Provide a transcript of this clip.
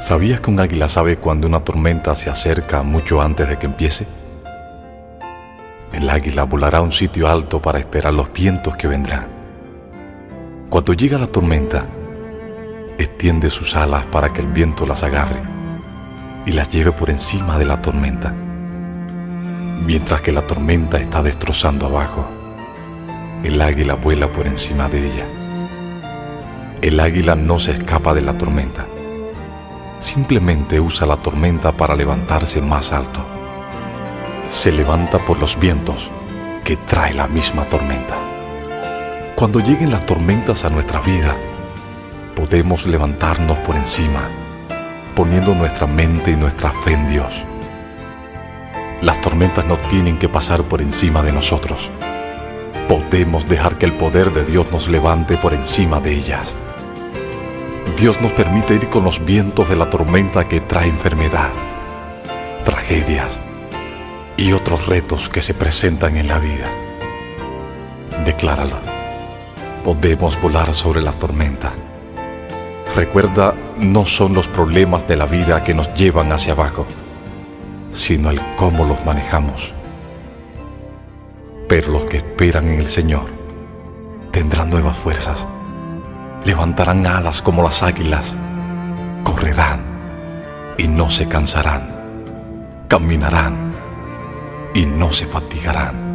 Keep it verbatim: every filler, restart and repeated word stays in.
¿Sabías que un águila sabe cuando una tormenta se acerca mucho antes de que empiece? El águila volará a un sitio alto para esperar los vientos que vendrán. Cuando llega la tormenta, extiende sus alas para que el viento las agarre y las lleve por encima de la tormenta. Mientras que la tormenta está destrozando abajo, el águila vuela por encima de ella. El águila no se escapa de la tormenta. Simplemente usa la tormenta para levantarse más alto. Se levanta por los vientos que trae la misma tormenta. Cuando lleguen las tormentas a nuestra vida, podemos levantarnos por encima, poniendo nuestra mente y nuestra fe en Dios. Las tormentas no tienen que pasar por encima de nosotros. Podemos dejar que el poder de Dios nos levante por encima de ellas. Dios nos permite ir con los vientos de la tormenta que trae enfermedad, tragedias y otros retos que se presentan en la vida. Decláralo. Podemos volar sobre la tormenta. Recuerda, no son los problemas de la vida que nos llevan hacia abajo, sino el cómo los manejamos. Pero los que esperan en el Señor tendrán nuevas fuerzas. Levantarán alas como las águilas, correrán y no se cansarán, caminarán y no se fatigarán.